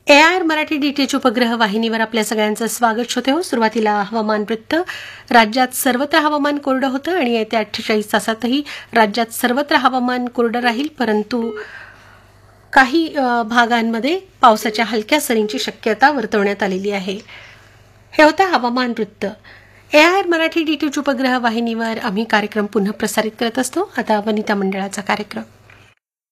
AIR Marathi DTH उपग्रह वाहिनीवर आपल्या सगळ्यांचं स्वागत होते हो. सुरुवातीला हवामान वृत्त. राज्यात सर्वत्र हवामान कोरडं होतं आणि येत्या 48 तासातही राज्यात सर्वत्र हवामान कोरडं राहील, परंतु काही भागांमध्ये पावसाच्या हलक्या सरींची शक्यता वर्तवण्यात आलेली आहे. हे होतं हवामान वृत्त. AIR मराठी DTH उपग्रह वाहिनीवर आम्ही कार्यक्रम पुन्हा प्रसारित करत असतो. आता वनिता मंडळाचा कार्यक्रम.